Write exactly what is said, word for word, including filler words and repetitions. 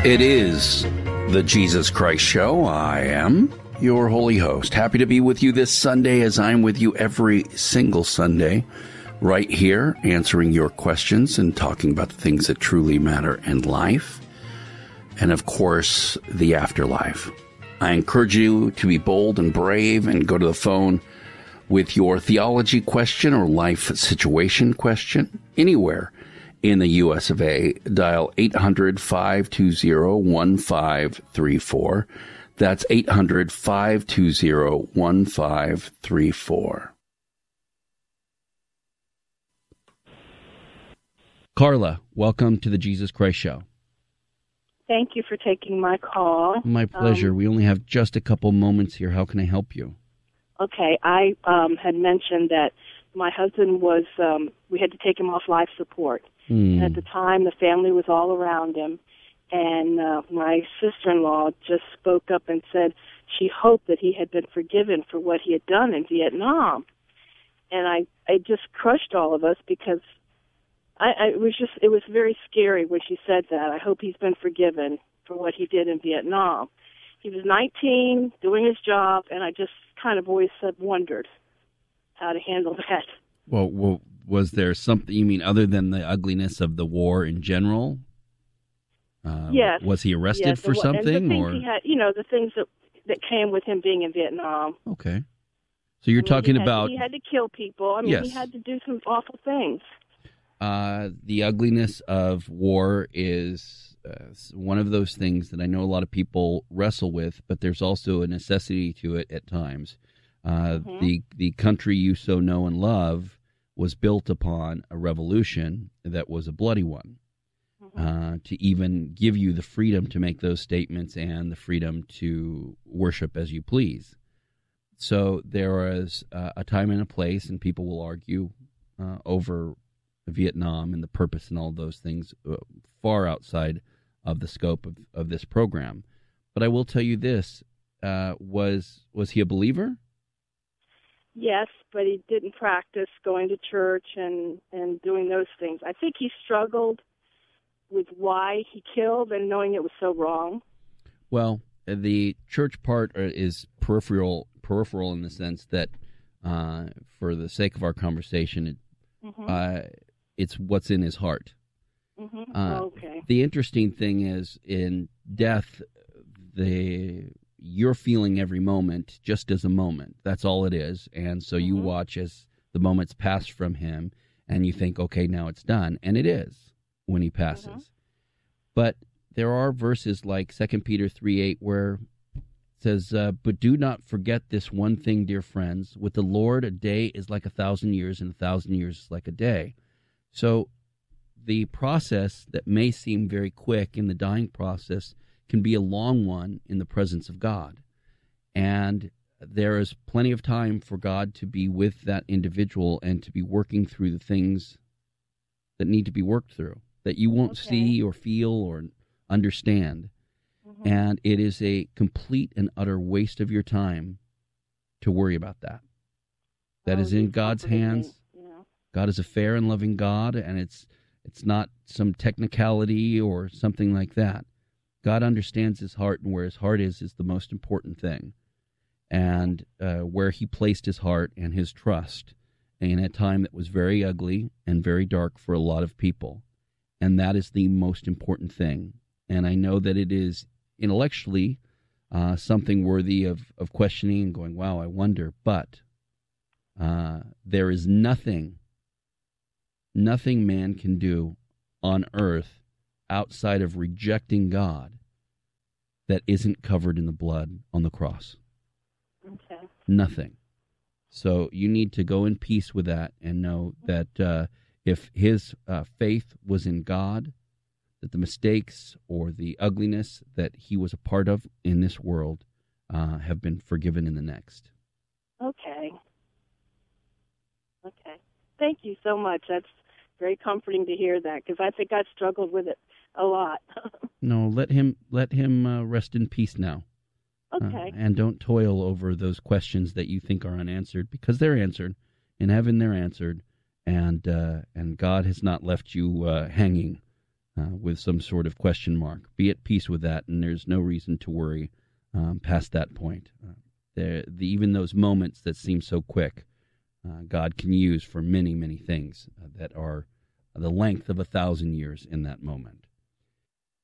It is the Jesus Christ Show. I am your holy host. Happy to be with you this Sunday, as I'm with you every single Sunday, right here, answering your questions and talking about the things that truly matter in life. And of course, the afterlife. I encourage you to be bold and brave and go to the phone with your theology question or life situation question anywhere in the U S of A. Dial eight hundred, five two zero, one five three four. That's eight hundred, five two zero, one five three four. Carla, welcome to the Jesus Christ Show. Thank you for taking my call. My pleasure. Um, we only have just a couple moments here. How can I help you? Okay. I um, had mentioned that my husband was, um, we had to take him off life support. Mm. And at the time, the family was all around him. And uh, my sister-in-law just spoke up and said she hoped that he had been forgiven for what he had done in Vietnam. And I, I just crushed all of us because I, I it was just, it was very scary when she said that. I hope he's been forgiven for what he did in Vietnam. He was nineteen, doing his job, and I just kind of always said, wondered how to handle that. Well, well, was there something, you mean, other than the ugliness of the war in general? Uh, yes. Was he arrested yes, for and, something? And the things or he had, you know, the things that, that came with him being in Vietnam. Okay. So you're I mean, talking he had, about... He had to kill people. I mean, yes. he had to do some awful things. Uh, the ugliness of war is uh, one of those things that I know a lot of people wrestle with, but there's also a necessity to it at times. Uh, mm-hmm. The the country you so know and love was built upon a revolution that was a bloody one. Mm-hmm. Uh, to even give you the freedom to make those statements and the freedom to worship as you please. So there is uh, a time and a place, and people will argue uh, over Vietnam and the purpose and all those things uh, far outside of the scope of, of this program. But I will tell you this, uh, was was he a believer? Yes, but he didn't practice going to church and, and doing those things. I think he struggled with why he killed and knowing it was so wrong. Well, the church part is peripheral peripheral in the sense that, uh, for the sake of our conversation, it, mm-hmm. uh, it's what's in his heart. Mm-hmm. Uh, okay. The interesting thing is, in death, the you're feeling every moment just as a moment. That's all it is. And so mm-hmm. you watch as the moments pass from him, and you think, okay, now it's done. And it is when he passes. Mm-hmm. But there are verses like Second Peter three eight where it says, uh, but do not forget this one thing, dear friends. With the Lord, a day is like a thousand years, and a thousand years is like a day. So the process that may seem very quick in the dying process can be a long one in the presence of God. And there is plenty of time for God to be with that individual and to be working through the things that need to be worked through, that you won't okay. see or feel or understand. Mm-hmm. And it is a complete and utter waste of your time to worry about that. That oh, is in God's hands. Yeah. God is a fair and loving God, and it's it's not some technicality or something like that. God understands his heart, and where his heart is is the most important thing. And uh, where he placed his heart and his trust in a time that was very ugly and very dark for a lot of people. And that is the most important thing. And I know that it is intellectually uh, something worthy of, of questioning and going, wow, I wonder. But uh, there is nothing, nothing man can do on earth outside of rejecting God that isn't covered in the blood on the cross. Okay. Nothing. So you need to go in peace with that and know that uh, if his uh, faith was in God, that the mistakes or the ugliness that he was a part of in this world uh, have been forgiven in the next. Okay. Okay. Thank you so much. That's very comforting to hear that, because I think I've struggled with it a lot. No, let him let him uh, rest in peace now. Okay. Uh, and don't toil over those questions that you think are unanswered, because they're answered. In heaven, they're answered, and uh, and God has not left you uh, hanging uh, with some sort of question mark. Be at peace with that, and there's no reason to worry um, past that point. Uh, the, the, even those moments that seem so quick, uh, God can use for many, many things uh, that are the length of a thousand years in that moment.